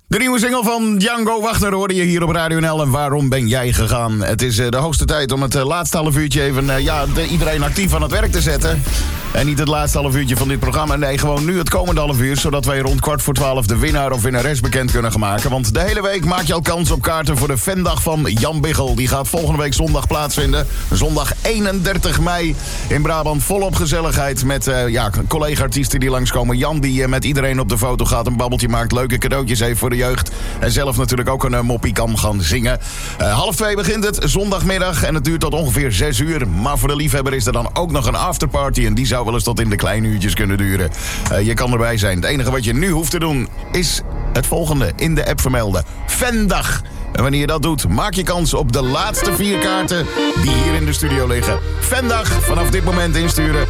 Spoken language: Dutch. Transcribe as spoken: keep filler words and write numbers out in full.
De nieuwe single van Django Wagner hoorde je hier op Radio N L. En waarom ben jij gegaan? Het is uh, de hoogste tijd om het uh, laatste half uurtje even uh, ja, de, iedereen actief aan het werk te zetten. En niet het laatste half uurtje van dit programma. Nee, gewoon nu het komende half uur. Zodat wij rond kwart voor twaalf de winnaar of winnares bekend kunnen gaan maken. Want de hele week maak je al kans op kaarten voor de Vendag van Jan Biggel. Die gaat volgende week zondag plaatsvinden. Zondag eenendertig mei in Brabant. Volop gezelligheid met uh, ja, collega-artiesten die langskomen. Jan die uh, met iedereen op de foto gaat, een babbeltje maakt, leuke cadeautjes heeft voor de jeugd. En zelf natuurlijk ook een uh, moppie kan gaan zingen. Uh, half twee begint het, zondagmiddag. En het duurt tot ongeveer zes uur. Maar voor de liefhebber is er dan ook nog een afterparty. En die zou wel eens tot in de kleine uurtjes kunnen duren. Uh, je kan erbij zijn. Het enige wat je nu hoeft te doen is het volgende in de app vermelden. Vendag. En wanneer je dat doet, maak je kans op de laatste vier kaarten die hier in de studio liggen. Vendag, vanaf dit moment insturen.